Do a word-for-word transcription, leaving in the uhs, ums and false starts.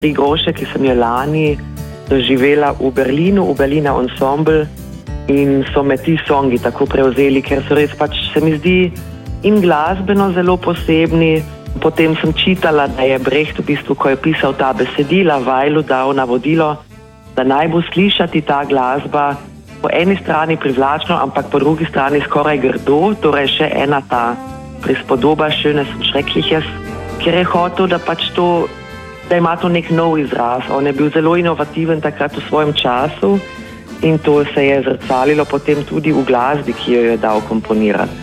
Groše, ki sem jo lani doživela v Berlinu, v Berliner Ensemble, in so me ti songi tako prevzeli, ker so res pač, se mi zdi, in glasbeno zelo posebni. Potem sem čitala, da je Brecht v bistvu, ko je pisal ta besedila, Weilu dal navodilo, da naj bo slišati ta glasba po eni strani privlačno, ampak po drugi strani skoraj grdo, torej še ena ta prispodoba Schönes und Schreckliches, ker je hotel, da pač to, da ima to nek nov izraz. On je bil zelo inovativen takrat v svojem času in to se je zrcalilo potem tudi v glasbi, ki jo je dal komponirati.